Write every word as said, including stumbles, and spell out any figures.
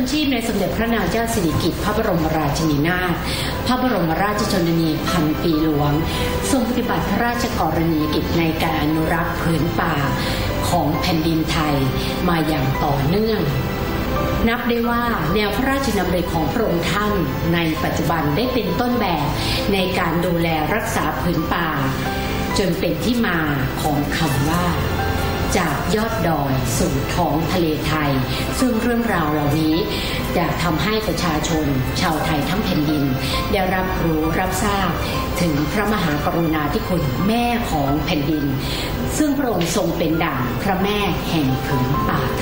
นชีพในสมเด็จพระนางเจ้าสิริกิติ์พระบรมราชินีนาถพระบรมราชชนนีพันปีหลวงทรงปฏิบัติพระราชกรณียกิจในการอนุรักษ์ผืนป่าของแผ่นดินไทยมาอย่างต่อเนื่องนับได้ว่าแนวพระราชดำริของพระองค์ท่านในปัจจุบันได้เป็นต้นแบบในการดูแลรักษาผืนป่าจนเป็นที่มาของคำว่าจากยอดดอยสู่ท้องทะเลไทยซึ่งเรื่องราวเหล่านี้จะทำให้ประชาชนชาวไทยทั้งแผ่นดินได้รับรู้รับทราบถึงพระมหากรุณาธิคุณแม่ของแผ่นดินซึ่งพระองค์ทรงเป็นดั่งพระแม่แห่งผืนป่าไท